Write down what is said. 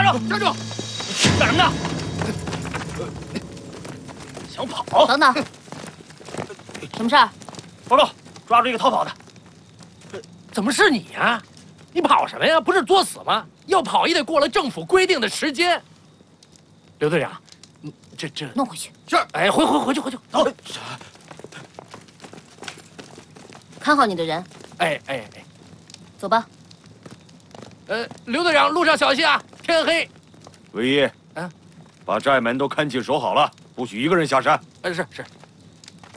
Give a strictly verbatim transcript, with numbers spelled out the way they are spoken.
站住！站住！干什么呢？想跑？ 等等，什么事儿？ 报告，抓住一个逃跑的。 怎么是你呀？你跑什么呀？不是作死吗？要跑也得过了政府规定的时间。刘队长，你这这弄回去。 是。哎，回回回去回去，走。 看好你的人。 哎哎哎， 走吧。 呃，刘队长，路上小心啊！天黑。 唯一， 嗯， 把寨门都看紧守好了，不许一个人下山。 呃，是是。